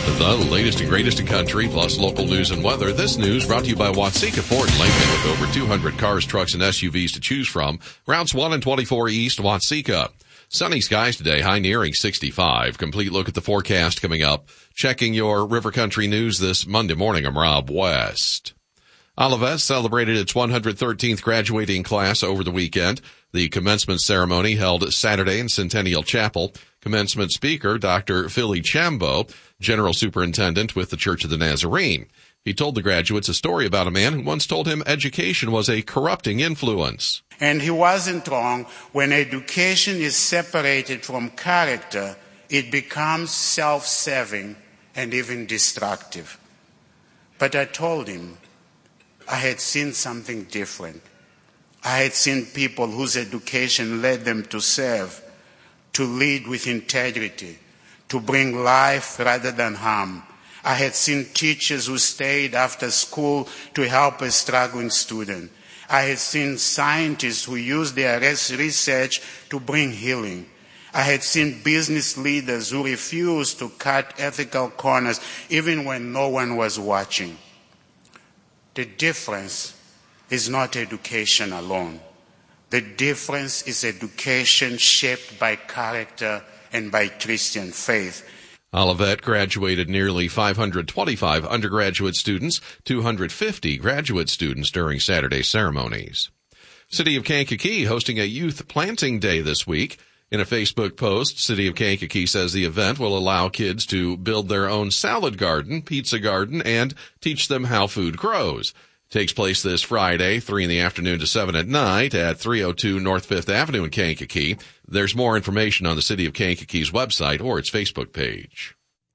The latest and greatest in country, plus local news and weather. This news brought to you by Watseka Ford and Lincoln, with over 200 cars, trucks, and SUVs to choose from. Routes 1 and 24 East, Watseka. Sunny skies today, high nearing 65. Complete look at the forecast coming up. Checking your River Country news this Monday morning, I'm Rob West. Olivet celebrated its 113th graduating class over the weekend. The commencement ceremony held Saturday in Centennial Chapel. Commencement speaker, Dr. Philly Chambo, General Superintendent with the Church of the Nazarene. He told the graduates a story about a man who once told him education was a corrupting influence. And he wasn't wrong. When education is separated from character, it becomes self-serving and even destructive. But I told him I had seen something different. I had seen people whose education led them to serve, to lead with integrity, to bring life rather than harm. I had seen teachers who stayed after school to help a struggling student. I had seen scientists who used their research to bring healing. I had seen business leaders who refused to cut ethical corners even when no one was watching. The difference is not education alone. The difference is education shaped by character and by Christian faith. Olivet graduated nearly 525 undergraduate students, 250 graduate students during Saturday's ceremonies. City of Kankakee hosting a youth planting day this week. In a Facebook post, City of Kankakee says the event will allow kids to build their own salad garden, pizza garden, and teach them how food grows. Takes place this Friday, 3 in the afternoon to 7 at night at 302 North 5th Avenue in Kankakee. There's more information on the City of Kankakee's website or its Facebook page.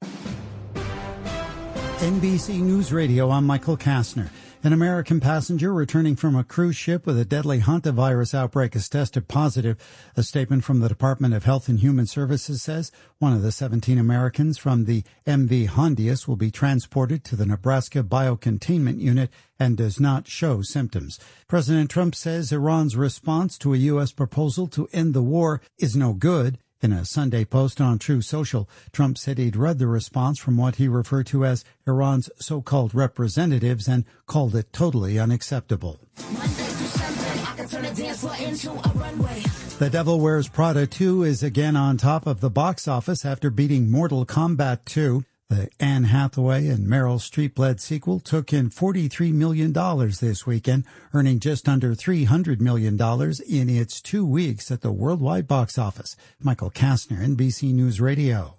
NBC News Radio, I'm Michael Kastner. An American passenger returning from a cruise ship with a deadly hantavirus outbreak has tested positive. A statement from the Department of Health and Human Services says one of the 17 Americans from the MV Hondius will be transported to the Nebraska Biocontainment Unit and does not show symptoms. President Trump says Iran's response to a U.S. proposal to end the war is no good. In a Sunday post on Truth Social, Trump said he'd read the response from what he referred to as Iran's so-called representatives and called it totally unacceptable. The Devil Wears Prada 2 is again on top of the box office after beating Mortal Kombat 2. The Anne Hathaway and Meryl Streep-led sequel took in $43 million this weekend, earning just under $300 million in its 2 weeks at the worldwide box office. Michael Kastner, NBC News Radio.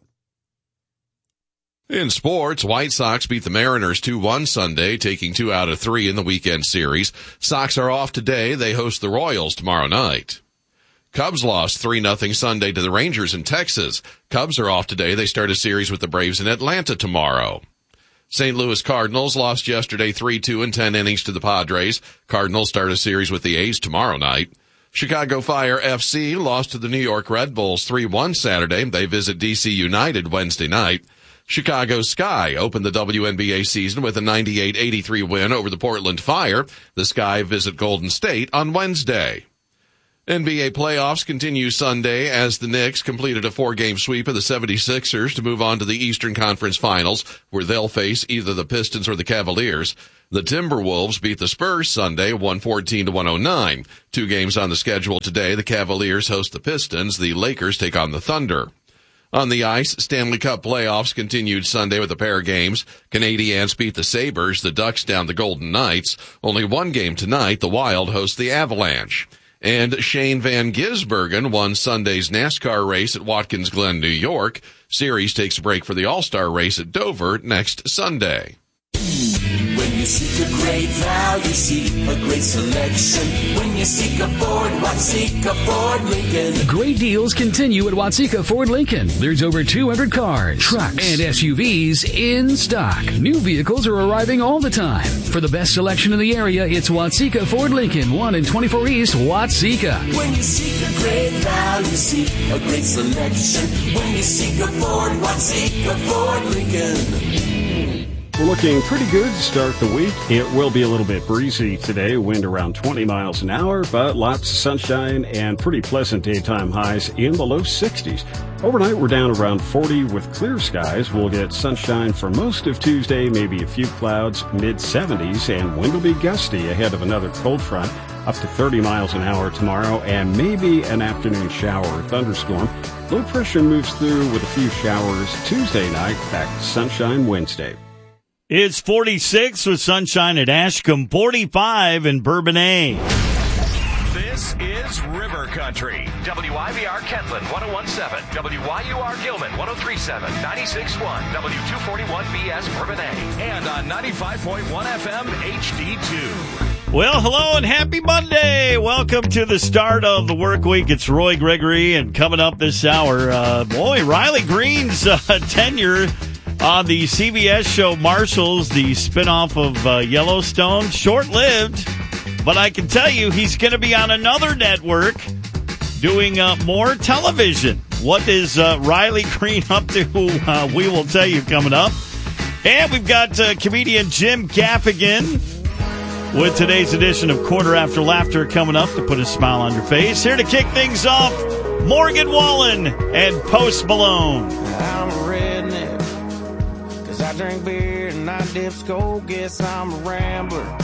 In sports, White Sox beat the Mariners 2-1 Sunday, taking 2 out of 3 in the weekend series. Sox are off today. They host the Royals tomorrow night. Cubs lost 3-0 Sunday to the Rangers in Texas. Cubs are off today. They start a series with the Braves in Atlanta tomorrow. St. Louis Cardinals lost yesterday 3-2 in 10 innings to the Padres. Cardinals start a series with the A's tomorrow night. Chicago Fire FC lost to the New York Red Bulls 3-1 Saturday. They visit DC United Wednesday night. Chicago Sky opened the WNBA season with a 98-83 win over the Portland Fire. The Sky visit Golden State on Wednesday. NBA playoffs continue Sunday as the Knicks completed a 4-game sweep of the 76ers to move on to the Eastern Conference Finals, where they'll face either the Pistons or the Cavaliers. The Timberwolves beat the Spurs Sunday 114-109. 2 games on the schedule today. The Cavaliers host the Pistons. The Lakers take on the Thunder. On the ice, Stanley Cup playoffs continued Sunday with a pair of games. Canadiens beat the Sabres. The Ducks down the Golden Knights. Only 1 game tonight. The Wild host the Avalanche. And Shane Van Gisbergen won Sunday's NASCAR race at Watkins Glen, New York. Series takes a break for the All-Star race at Dover next Sunday. When you seek a great value, seek a great selection. When you seek a Ford, Watseka Ford Lincoln. Great deals continue at Watseka Ford Lincoln. There's over 200 cars, trucks, and SUVs in stock. New vehicles are arriving all the time. For the best selection in the area, it's Watseka Ford Lincoln, 1 and 24 East, Watseka. When you seek a great value, seek a great selection. When you seek a Ford, Watseka Ford Lincoln. We're looking pretty good to start the week. It will be a little bit breezy today, wind around 20 miles an hour, but lots of sunshine and pretty pleasant daytime highs in the low 60s. Overnight, we're down around 40 with clear skies. We'll get sunshine for most of Tuesday, maybe a few clouds, mid-70s, and wind will be gusty ahead of another cold front, up to 30 miles an hour tomorrow, and maybe an afternoon shower or thunderstorm. Low pressure moves through with a few showers Tuesday night, back to sunshine Wednesday. It's 46 with sunshine at Ashcombe, 45 in Bourbonnais. This is River Country. WIVR Kentland 101.7, WYUR Gilman 103.7, 96.1, W241BS Bourbonnais, and on 95.1 FM HD2. Well, hello and happy Monday. Welcome to the start of the work week. It's Roy Gregory, and coming up this hour, Riley Green's tenure on the CBS show Marshals, the spinoff of Yellowstone, short-lived, but I can tell you he's going to be on another network doing more television. What is Riley Green up to? We will tell you coming up. And we've got comedian Jim Gaffigan with today's edition of Quarter After Laughter coming up to put a smile on your face. Here to kick things off, Morgan Wallen and Post Malone. I'm a redneck, 'cause I drink beer and I dip skull. Guess I'm a rambler,